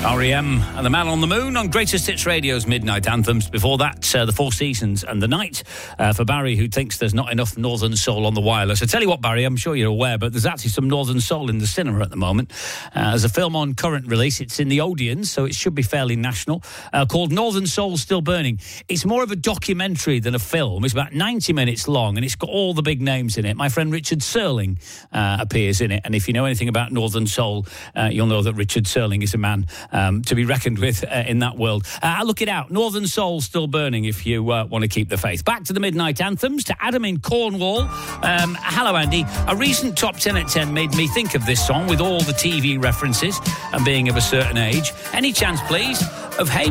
R.E.M. and The Man on the Moon on Greatest Hits Radio's Midnight Anthems. Before that, The Four Seasons and The Night, for Barry, who thinks there's not enough Northern Soul on the wireless. I tell you what, Barry, I'm sure you're aware, but there's actually some Northern Soul in the cinema at the moment. There's a film on current release. It's in the Odeon, so it should be fairly national, called Northern Soul Still Burning. It's more of a documentary than a film. It's about 90 minutes long, and it's got all the big names in it. My friend Richard Serling appears in it, and if you know anything about Northern Soul, you'll know that Richard Serling is a man to be reckoned with in that world. Look it out. Northern Soul Still Burning if you want to keep the faith. Back to the Midnight Anthems, to Adam in Cornwall. Hello, Andy. A recent top 10 at 10 made me think of this song with all the TV references and being of a certain age. Any chance, please, of Hey